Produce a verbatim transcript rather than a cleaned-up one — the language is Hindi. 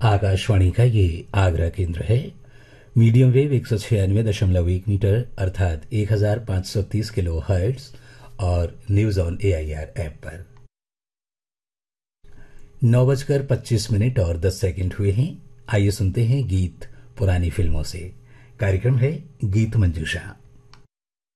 आकाशवाणी का ये आगरा केंद्र है। मीडियम वेव एक सौ छियानवे दशमलव एक मीटर अर्थात एक हजार पाँच सौ तीस किलो हर्ट्ज और news on A I R app पर नौ बजकर पच्चीस मिनट और दस सेकंड हुए हैं। आइए सुनते हैं गीत पुरानी फिल्मों से। कार्यक्रम है गीत मंजूषा।